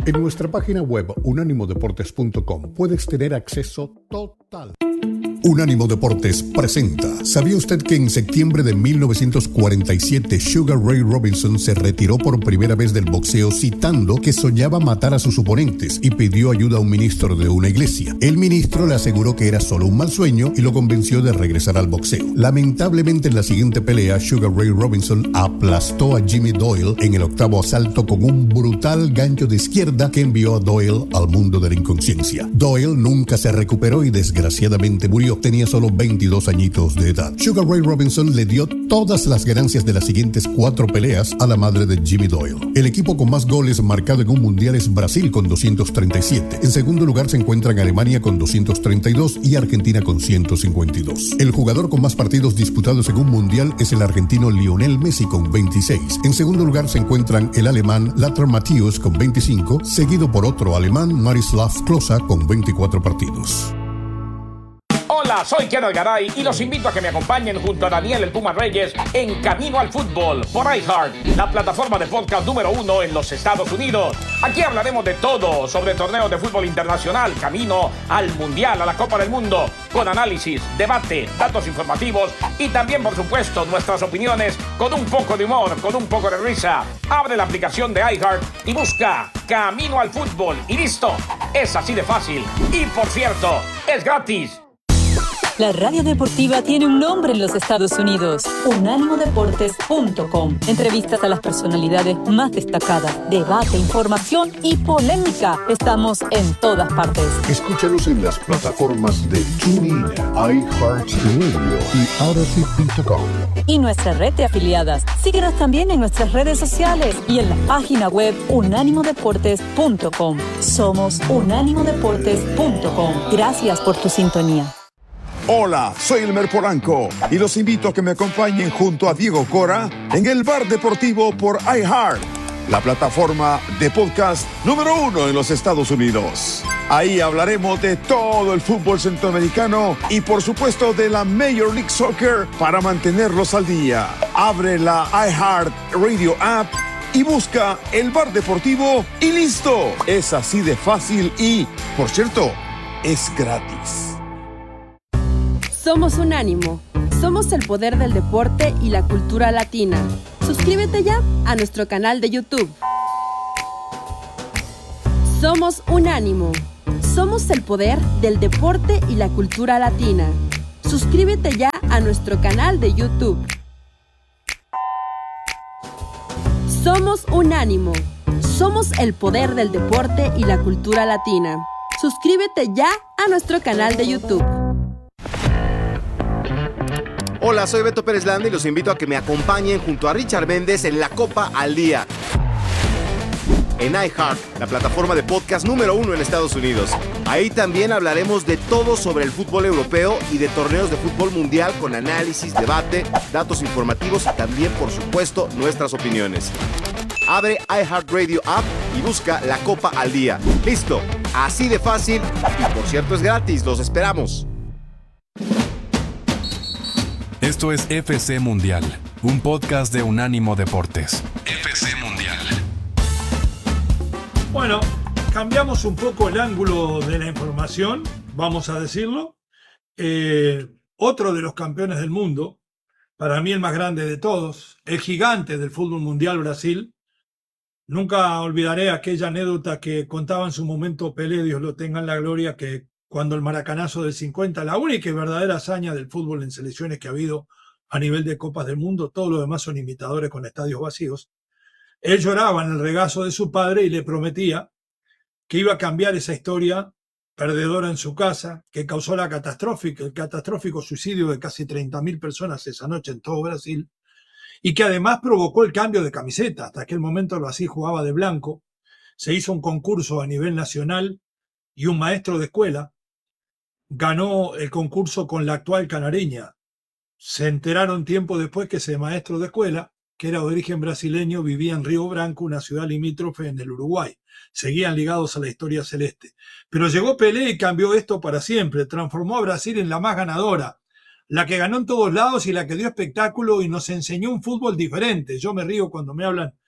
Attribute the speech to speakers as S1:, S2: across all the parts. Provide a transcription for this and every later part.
S1: En nuestra página web unánimodeportes.com puedes tener acceso total. Unánimo Deportes presenta. ¿Sabía usted que en septiembre de 1947 Sugar Ray Robinson se retiró por primera vez del boxeo citando que soñaba matar a sus oponentes y pidió ayuda a un ministro de una iglesia? El ministro le aseguró que era solo un mal sueño y lo convenció de regresar al boxeo. Lamentablemente, en la siguiente pelea, Sugar Ray Robinson aplastó a Jimmy Doyle en el octavo asalto con un brutal gancho de izquierda que envió a Doyle al mundo de la inconsciencia. Doyle nunca se recuperó y desgraciadamente murió. Tenía solo 22 añitos de edad. Sugar Ray Robinson le dio todas las ganancias de las siguientes 4 peleas a la madre de Jimmy Doyle. El equipo con más goles marcado en un mundial es Brasil con 237. En segundo lugar se encuentran Alemania con 232 y Argentina con 152. El jugador con más partidos disputados en un mundial es el argentino Lionel Messi con 26. En segundo lugar se encuentran el alemán Lothar Matthäus con 25, seguido por otro alemán, Miroslav Klose, con 24 partidos.
S2: Hola, soy Kenneth Garay y los invito a que me acompañen junto a Daniel El Puma Reyes en Camino al Fútbol por iHeart, la plataforma de podcast número 1 en los Estados Unidos. Aquí hablaremos de todo sobre torneos de fútbol internacional, camino al Mundial, a la Copa del Mundo, con análisis, debate, datos informativos y también, por supuesto, nuestras opiniones con un poco de humor, con un poco de risa. Abre la aplicación de iHeart y busca Camino al Fútbol y listo. Es así de fácil. Y por cierto, es gratis.
S3: La radio deportiva tiene un nombre en los Estados Unidos: unánimodeportes.com. Entrevistas a las personalidades más destacadas, debate, información y polémica. Estamos en todas partes.
S1: Escúchanos en las plataformas de TuneIn, iHeartRadio y Odyssey.com.
S3: Y nuestra red de afiliadas. Síguenos también en nuestras redes sociales y en la página web unánimodeportes.com. Somos unánimodeportes.com. Gracias por tu sintonía.
S4: Hola, soy Elmer Polanco y los invito a que me acompañen junto a Diego Cora en el Bar Deportivo por iHeart, la plataforma de podcast número 1 en los Estados Unidos. Ahí hablaremos de todo el fútbol centroamericano y por supuesto de la Major League Soccer para mantenerlos al día. Abre la iHeart Radio app y busca el Bar Deportivo y listo. Es así de fácil y, por cierto, es gratis.
S5: Somos Unánimo. Somos el poder del deporte y la cultura latina. Suscríbete ya a nuestro canal de YouTube. Somos Unánimo. Somos el poder del deporte y la cultura latina. Suscríbete ya a nuestro canal de YouTube. Somos Unánimo. Somos el poder del deporte y la cultura latina. Suscríbete ya a nuestro canal de YouTube.
S6: Hola, soy Beto Pérez Landa y los invito a que me acompañen junto a Richard Méndez en La Copa al Día. En iHeart, la plataforma de podcast número 1 en Estados Unidos. Ahí también hablaremos de todo sobre el fútbol europeo y de torneos de fútbol mundial con análisis, debate, datos informativos y también, por supuesto, nuestras opiniones. Abre iHeartRadio app y busca La Copa al Día. ¡Listo! Así de fácil y, por cierto, es gratis. ¡Los esperamos!
S7: Esto es FC Mundial, un podcast de Unánimo Deportes. FC Mundial.
S8: Bueno, cambiamos un poco el ángulo de la información, vamos a decirlo. Otro de los campeones del mundo, para mí el más grande de todos, el gigante del fútbol mundial, Brasil. Nunca olvidaré aquella anécdota que contaba en su momento Pelé, Dios lo tenga en la gloria, que cuando el maracanazo del 50, la única y verdadera hazaña del fútbol en selecciones que ha habido a nivel de Copas del Mundo, todos los demás son imitadores con estadios vacíos. Él lloraba en el regazo de su padre y le prometía que iba a cambiar esa historia perdedora en su casa, que causó el catastrófico suicidio de casi 30.000 personas esa noche en todo Brasil, y que además provocó el cambio de camiseta. Hasta aquel momento el Brasil jugaba de blanco. Se hizo un concurso a nivel nacional y un maestro de escuela ganó el concurso con la actual canareña. Se enteraron tiempo después que ese maestro de escuela, que era de origen brasileño, vivía en Río Branco, una ciudad limítrofe en el Uruguay. Seguían ligados a la historia celeste. Pero llegó Pelé y cambió esto para siempre. Transformó a Brasil en la más ganadora, la que ganó en todos lados y la que dio espectáculo y nos enseñó un fútbol diferente. Yo me río cuando me hablan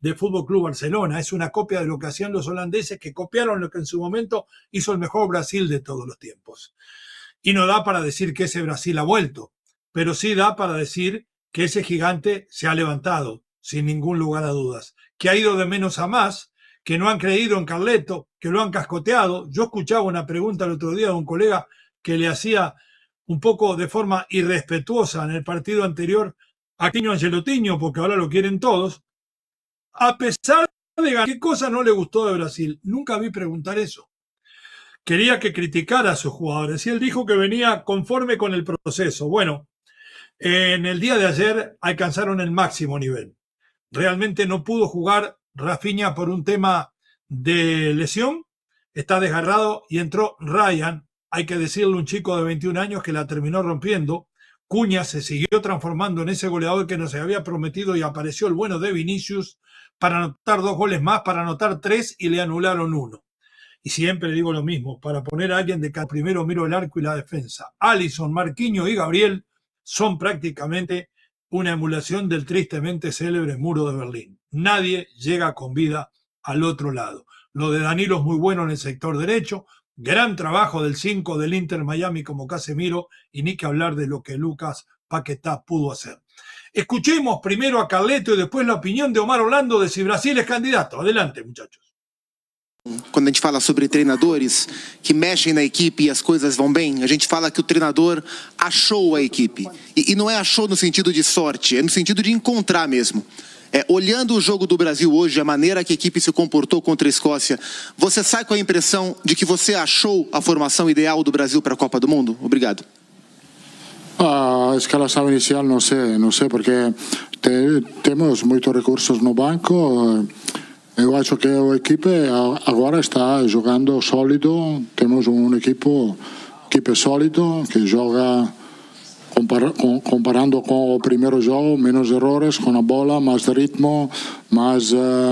S8: de Fútbol Club Barcelona. Es una copia de lo que hacían los holandeses, que copiaron lo que en su momento hizo el mejor Brasil de todos los tiempos. Y no da para decir que ese Brasil ha vuelto, pero sí da para decir que ese gigante se ha levantado, sin ningún lugar a dudas, que ha ido de menos a más, que no han creído en Carleto, que lo han cascoteado. Yo escuchaba una pregunta el otro día de un colega que le hacía un poco de forma irrespetuosa en el partido anterior a Tiño Ancelotiño, porque ahora lo quieren todos. A pesar de ganar, ¿qué cosa no le gustó de Brasil? Nunca vi preguntar eso. Quería que criticara a sus jugadores y él dijo que venía conforme con el proceso. Bueno, en el día de ayer alcanzaron el máximo nivel. Realmente no pudo jugar Rafinha por un tema de lesión, está desgarrado y entró Ryan, hay que decirle, un chico de 21 años que la terminó rompiendo. Cunha se siguió transformando en ese goleador que nos había prometido y apareció el bueno de Vinicius para anotar 2 goles más, para anotar 3 y le anularon 1. Y siempre digo lo mismo, para poner a alguien de cada primero miro el arco y la defensa. Alisson, Marquinhos y Gabriel son prácticamente una emulación del tristemente célebre muro de Berlín. Nadie llega con vida al otro lado. Lo de Danilo es muy bueno en el sector derecho, gran trabajo del 5 del Inter Miami como Casemiro, y ni que hablar de lo que Lucas Paquetá pudo hacer. Escuchemos primero a Carleto y después la opinión de Omar Orlando de si Brasil es candidato. Adelante, muchachos.
S9: Quando a gente fala sobre treinadores que mexem na equipe e as coisas vão bem, a gente fala que o treinador achou a equipe. E não é achou no sentido de sorte, é no sentido de encontrar mesmo. Olhando o jogo do Brasil hoje, a maneira que a equipe se comportou contra a Escócia, você sai com a impressão de que você achou a formação ideal do Brasil para a Copa do Mundo? Obrigado.
S10: A escalação inicial não sei porque temos muitos recursos no banco. Eu acho que a equipe agora está jogando sólido. Temos equipe sólido que joga comparando com o primeiro jogo, menos errores com a bola, mais ritmo, mais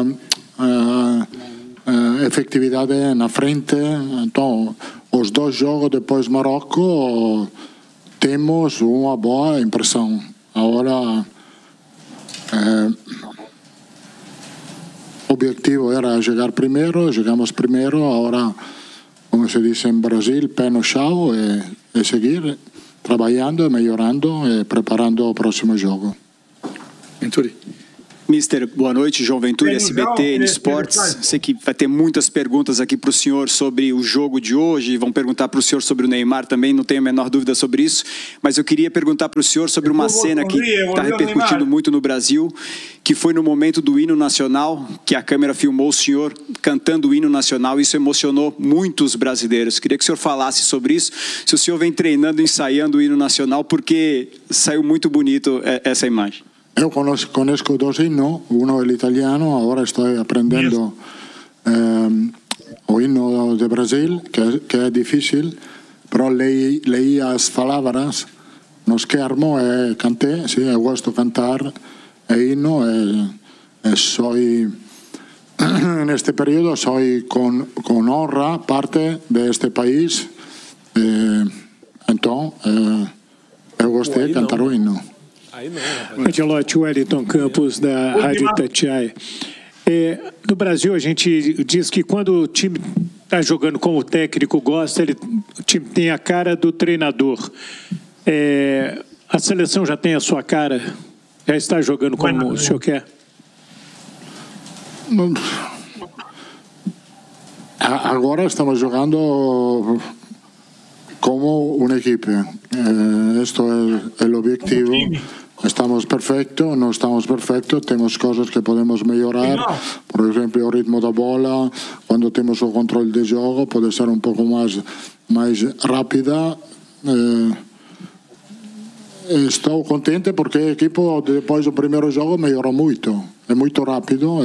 S10: efetividade na frente. Então, os 2 jogos depois Marrocos temos uma boa impressão. Agora o objetivo era chegar primeiro, chegamos primeiro, agora, como se diz em Brasil, pé no chão e seguir trabalhando, melhorando e preparando o próximo jogo.
S11: Venturi. Mister, boa noite, João Venturi, SBT Esportes. Sei que vai ter muitas perguntas aqui para o senhor sobre o jogo de hoje, vão perguntar para o senhor sobre o Neymar também, não tenho a menor dúvida sobre isso, mas eu queria perguntar para o senhor sobre uma cena que está repercutindo muito no Brasil, que foi no momento do hino nacional, que a câmera filmou o senhor cantando o hino nacional, isso emocionou muitos brasileiros. Queria que o senhor falasse sobre isso, se o senhor vem treinando, ensaiando o hino nacional, porque saiu muito bonito essa imagem.
S10: Eu conozco 2 hinos, uno el italiano, ahora estoy aprendiendo o himno de Brasil, que es difícil, pero leí as palavras, no schermo e canté, sí, eu gosto cantar el himno e soy, en este periodo soy con honra parte de este país, entonces eu gostei de cantar o himno.
S12: Angelotti, Wellington Campos, da Rádio Itatiaia. No Brasil, a gente diz que quando o time está jogando como o técnico gosta, o time tem a cara do treinador. A seleção já tem a sua cara? Já está jogando como o senhor quer?
S10: Agora estamos jogando como una equipe. Esto es el objetivo. Estamos perfectos, no estamos perfectos, tenemos cosas que podemos mejorar. Por ejemplo, el ritmo de bola, cuando tenemos el control de juego, puede ser un poco más rápida. Estou contente porque o equipo, depois do primeiro jogo, melhorou muito. É muito rápido.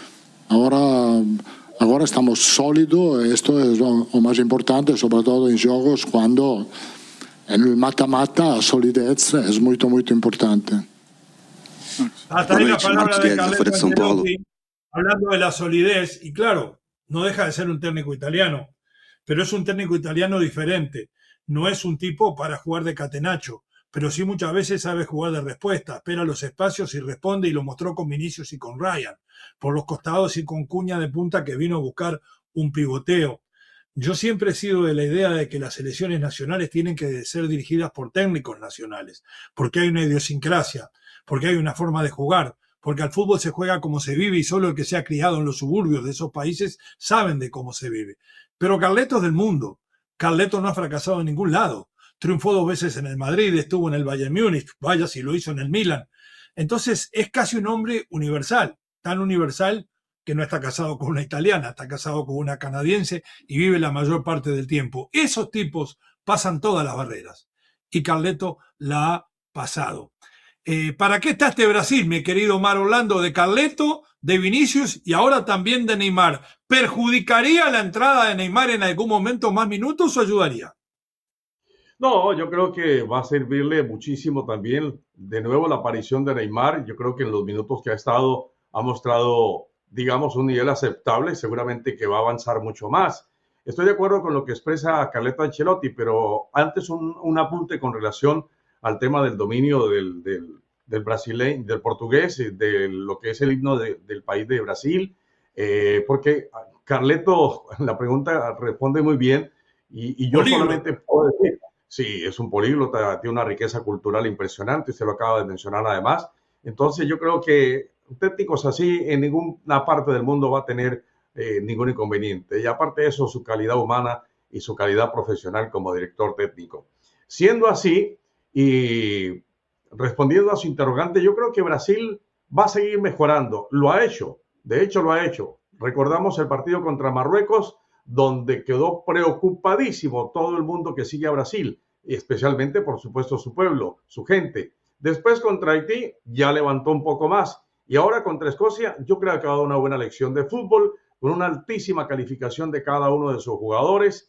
S10: Agora estamos sólidos. Isto é o mais importante, sobretudo em jogos quando no mata-mata a solidez é muito, muito importante.
S8: Hasta ahí la palabra de Carleto Ancelotti, hablando de la solidez. Y claro, no deja de ser un técnico italiano, pero es un técnico italiano diferente. No es un tipo para jugar de catenacho, pero sí muchas veces sabe jugar de respuesta, espera los espacios y responde, y lo mostró con Vinicius y con Ryan, por los costados y con Cuña de punta, que vino a buscar un pivoteo. Yo siempre he sido de la idea de que las selecciones nacionales tienen que ser dirigidas por técnicos nacionales, porque hay una idiosincrasia, porque hay una forma de jugar, porque al fútbol se juega como se vive y solo el que se ha criado en los suburbios de esos países saben de cómo se vive. Pero Carleto es del mundo. Carleto no ha fracasado en ningún lado. Triunfó 2 veces en el Madrid, estuvo en el Bayern Múnich, vaya si lo hizo en el Milan. Entonces es casi un hombre universal, tan universal que no está casado con una italiana, está casado con una canadiense y vive la mayor parte del tiempo. Esos tipos pasan todas las barreras y Carleto la ha pasado. ¿Para qué está este Brasil, mi querido Omar Orlando? De Carleto, de Vinicius y ahora también de Neymar. ¿Perjudicaría la entrada de Neymar en algún momento más minutos o ayudaría?
S13: No, yo creo que va a servirle muchísimo también, de nuevo, la aparición de Neymar. Yo creo que en los minutos que ha estado ha mostrado, digamos, un nivel aceptable, seguramente que va a avanzar mucho más. Estoy de acuerdo con lo que expresa Carleto Ancelotti, pero antes un apunte con relación al tema del dominio del brasileño, del portugués, de lo que es el himno del país de Brasil, porque Carleto, la pregunta responde muy bien, y yo
S8: Políglota.
S13: solamente puedo decir, sí, es un políglota, tiene una riqueza cultural impresionante, usted lo acaba de mencionar además. Entonces yo creo que técnicos así en ninguna parte del mundo va a tener ningún inconveniente. Y aparte de eso, su calidad humana y su calidad profesional como director técnico. Siendo así, y respondiendo a su interrogante, yo creo que Brasil va a seguir mejorando. Lo ha hecho, de hecho lo ha hecho. Recordamos el partido contra Marruecos, donde quedó preocupadísimo todo el mundo que sigue a Brasil, y especialmente, por supuesto, su pueblo, su gente. Después contra Haití ya levantó un poco más, y ahora contra Escocia yo creo que ha dado una buena lección de fútbol, con una altísima calificación de cada uno de sus jugadores.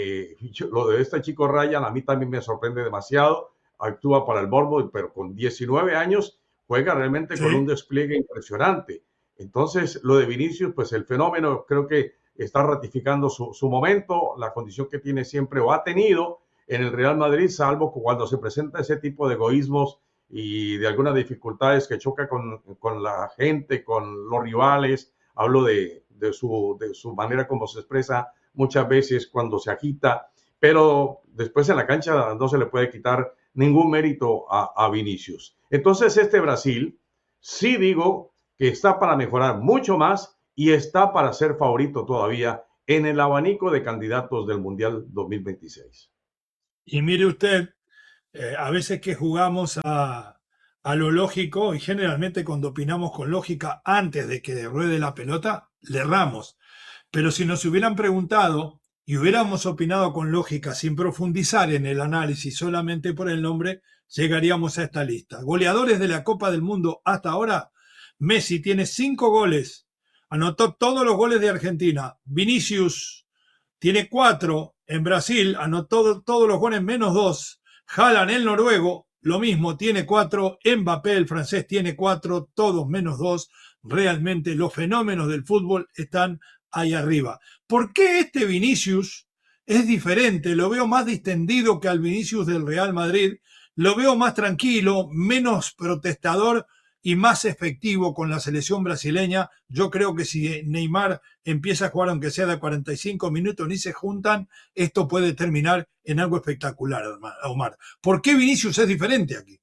S13: Lo de este chico Ryan a mí también me sorprende demasiado. Actúa para el Bournemouth, pero con 19 años juega realmente con un despliegue impresionante. Entonces, lo de Vinicius, pues el fenómeno creo que está ratificando su momento, la condición que tiene siempre o ha tenido en el Real Madrid, salvo cuando se presenta ese tipo de egoísmos y de algunas dificultades que choca con la gente, con los rivales. Hablo de su manera como se expresa muchas veces cuando se agita, pero después en la cancha no se le puede quitar ningún mérito a Vinicius. Entonces este Brasil, sí digo que está para mejorar mucho más y está para ser favorito todavía en el abanico de candidatos del Mundial 2026.
S8: Y mire usted, a veces que jugamos a lo lógico, y generalmente cuando opinamos con lógica antes de que ruede la pelota, le erramos. Pero si nos hubieran preguntado y hubiéramos opinado con lógica sin profundizar en el análisis solamente por el nombre, llegaríamos a esta lista. Goleadores de la Copa del Mundo hasta ahora: Messi tiene 5 goles, anotó todos los goles de Argentina. Vinicius tiene 4, en Brasil anotó todos los goles menos 2. Haaland, el noruego, lo mismo, tiene 4. Mbappé, el francés, tiene 4, todos menos 2. Realmente los fenómenos del fútbol están ahí arriba. ¿Por qué este Vinicius es diferente? Lo veo más distendido que al Vinicius del Real Madrid. Lo veo más tranquilo, menos protestador y más efectivo con la selección brasileña. Yo creo que si Neymar empieza a jugar, aunque sea de 45 minutos, ni se juntan, esto puede terminar en algo espectacular, Omar. ¿Por qué Vinicius es diferente aquí?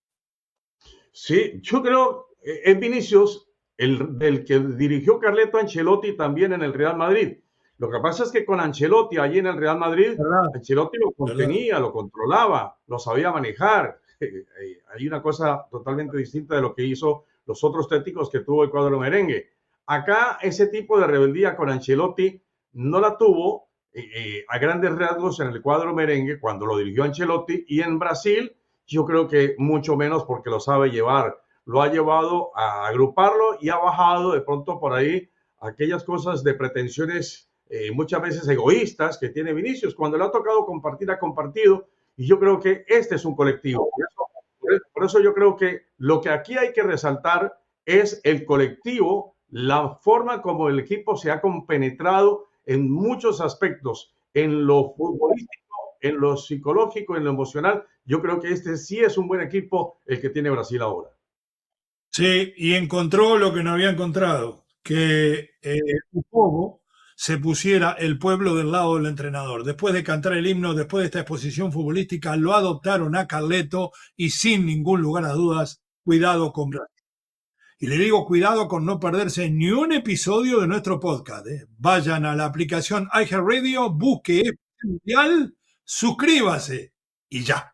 S13: Sí, yo creo es Vinicius el que dirigió Carleto Ancelotti también en el Real Madrid. Lo que pasa es que con Ancelotti allí en el Real Madrid, Ancelotti lo contenía, lo controlaba, lo sabía manejar. Hay una cosa totalmente distinta de lo que hizo los otros técnicos que tuvo el cuadro merengue. Acá ese tipo de rebeldía con Ancelotti no la tuvo a grandes rasgos en el cuadro merengue cuando lo dirigió Ancelotti, y en Brasil yo creo que mucho menos, porque lo sabe llevar. Lo ha llevado a agruparlo y ha bajado de pronto por ahí aquellas cosas de pretensiones muchas veces egoístas que tiene Vinicius cuando le ha tocado compartir, ha compartido, y yo creo que este es un colectivo. Por eso yo creo que lo que aquí hay que resaltar es el colectivo, la forma como el equipo se ha compenetrado en muchos aspectos, en lo futbolístico en lo psicológico, en lo emocional, yo creo que este sí es un buen equipo el que tiene Brasil ahora.
S8: Sí, y encontró lo que no había encontrado, que un poco se pusiera el pueblo del lado del entrenador. Después de cantar el himno, después de esta exposición futbolística, lo adoptaron a Carleto y sin ningún lugar a dudas, cuidado con Brasil. Y le digo cuidado con no perderse ni un episodio de nuestro podcast. Vayan a la aplicación iHeartRadio, busque FC Mundial, suscríbase y ya.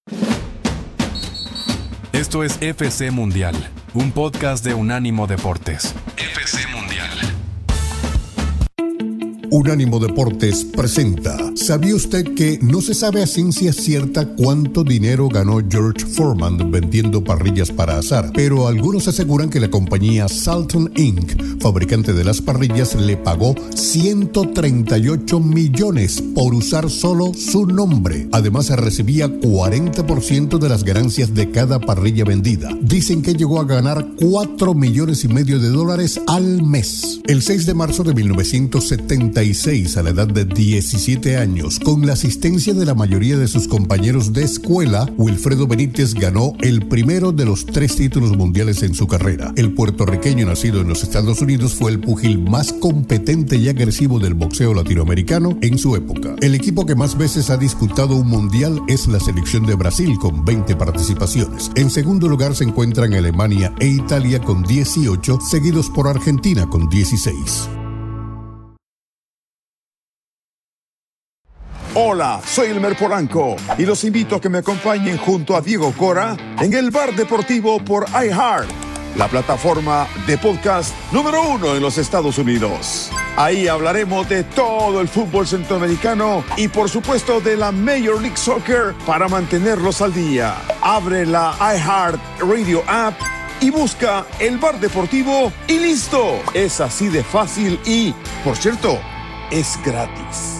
S7: Esto es FC Mundial, un podcast de Unánimo Deportes. FC Mundial.
S1: Unánimo Deportes presenta. ¿Sabía usted que no se sabe a ciencia cierta cuánto dinero ganó George Foreman vendiendo parrillas para asar? Pero algunos aseguran que la compañía Salton Inc., fabricante de las parrillas, le pagó 138 millones por usar solo su nombre. Además, recibía 40% de las ganancias de cada parrilla vendida. Dicen que llegó a ganar $4,5 millones al mes. El 6 de marzo de 1976, a la edad de 17 años, con la asistencia de la mayoría de sus compañeros de escuela, Wilfredo Benítez ganó el primero de los 3 títulos mundiales en su carrera. El puertorriqueño nacido en los Estados Unidos fue el púgil más competente y agresivo del boxeo latinoamericano en su época. El equipo que más veces ha disputado un mundial es la selección de Brasil, con 20 participaciones. En segundo lugar se encuentran Alemania e Italia con 18, seguidos por Argentina con 16.
S4: Hola, soy Elmer Polanco y los invito a que me acompañen junto a Diego Cora en el Bar Deportivo por iHeart, la plataforma de podcast número 1 en los Estados Unidos. Ahí hablaremos de todo el fútbol centroamericano y por supuesto de la Major League Soccer para mantenerlos al día. Abre la iHeart Radio app y busca el Bar Deportivo y listo. Es así de fácil y, por cierto, es gratis.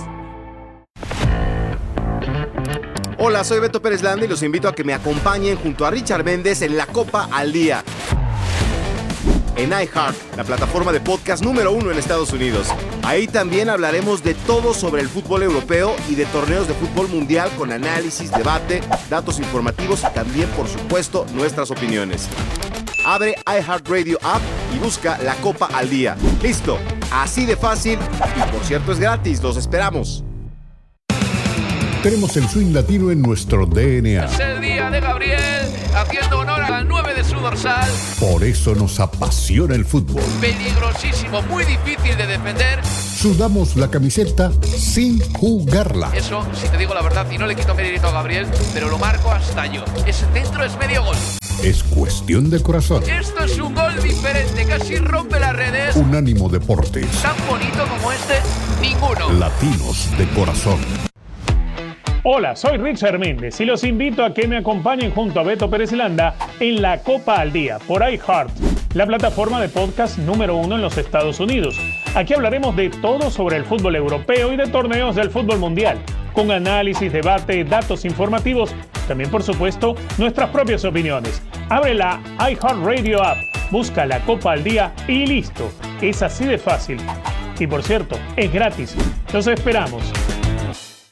S6: Hola, soy Beto Pérez Landa y los invito a que me acompañen junto a Richard Méndez en la Copa al Día. En iHeart, la plataforma de podcast número 1 en Estados Unidos. Ahí también hablaremos de todo sobre el fútbol europeo y de torneos de fútbol mundial con análisis, debate, datos informativos y también, por supuesto, nuestras opiniones. Abre iHeartRadio app y busca la Copa al Día. Listo, así de fácil y por cierto es gratis, los esperamos.
S1: Tenemos el swing latino en nuestro DNA.
S14: Es el día de Gabriel, haciendo honor al 9 de su dorsal.
S1: Por eso nos apasiona el fútbol.
S14: Peligrosísimo, muy difícil de defender.
S1: Sudamos la camiseta sin jugarla.
S14: Eso, si te digo la verdad, y no le quito mérito a Gabriel, pero lo marco hasta yo. Ese centro es medio gol.
S1: Es cuestión de corazón.
S14: Esto es un gol diferente, casi rompe las redes.
S1: Unánimo Deportes.
S14: Tan bonito como este, ninguno.
S1: Latinos de corazón.
S15: Hola, soy Richard Méndez y los invito a que me acompañen junto a Beto Pérez Landa en la Copa al Día por iHeart, la plataforma de podcast número 1 en los Estados Unidos. Aquí hablaremos de todo sobre el fútbol europeo y de torneos del fútbol mundial, con análisis, debate, datos informativos, también por supuesto nuestras propias opiniones. Abre la iHeartRadio app, busca la Copa al Día y listo. Es así de fácil. Y por cierto, es gratis. Los esperamos.